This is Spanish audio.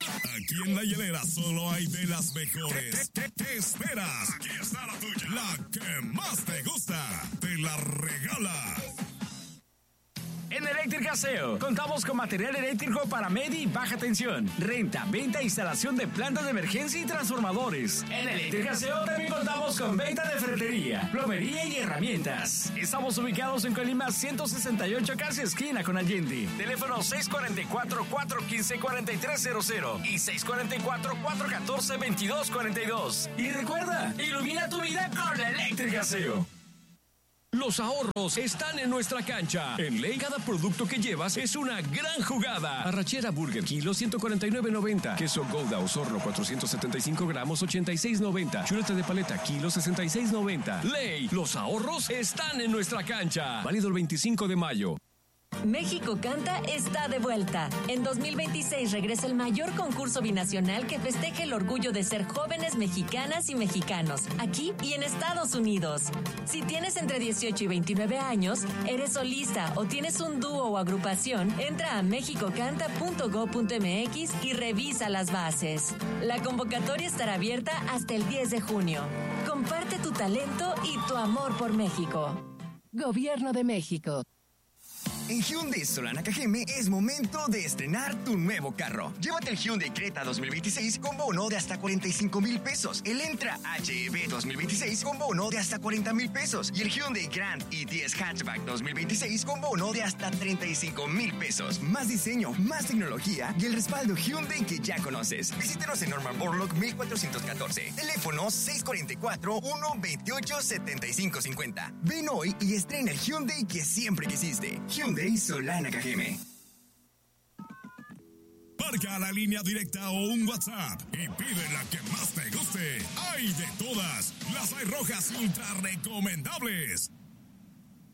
Aquí en La Hielera solo hay de las mejores. ¿Qué esperas? Aquí está la tuya. La que más te gusta. Te la regala. En Eléctrica SEO contamos con material eléctrico para media y baja tensión, renta, venta e instalación de plantas de emergencia y transformadores. En Eléctrica SEO también contamos con venta de ferretería, plomería y herramientas. Estamos ubicados en Colima 168, casi esquina con Allende. Teléfono 644-415-4300 y 644-414-2242. Y recuerda, ilumina tu vida con Eléctrica SEO. Los ahorros están en nuestra cancha. En Ley, cada producto que llevas es una gran jugada. Arrachera Burger, kilo 149.90. Queso Gouda Osorno, 475 gramos, 86.90. Chuleta de paleta, kilo 66.90. Ley, los ahorros están en nuestra cancha. Válido el 25 de mayo. México Canta está de vuelta. En 2026 regresa el mayor concurso binacional que festeja el orgullo de ser jóvenes mexicanas y mexicanos, aquí y en Estados Unidos. Si tienes entre 18 y 29 años, eres solista o tienes un dúo o agrupación, entra a mexicocanta.go.mx y revisa las bases. La convocatoria estará abierta hasta el 10 de junio. Comparte tu talento y tu amor por México. Gobierno de México. En Hyundai Solana Cajeme es momento de estrenar tu nuevo carro. Llévate el Hyundai Creta 2026 con bono de hasta 45,000 pesos. El Entra HEV 2026 con bono de hasta 40,000 pesos. Y el Hyundai Grand i10 Hatchback 2026 con bono de hasta 35,000 pesos. Más diseño, más tecnología y el respaldo Hyundai que ya conoces. Visítanos en Norman Borlaug 1414. Teléfono 644-128-7550. Ven hoy y estrena el Hyundai que siempre quisiste. Hyundai Solana Cajeme. Marca la línea directa o un WhatsApp y pide la que más te guste. ¡Hay de todas! Las hay rojas ultra recomendables.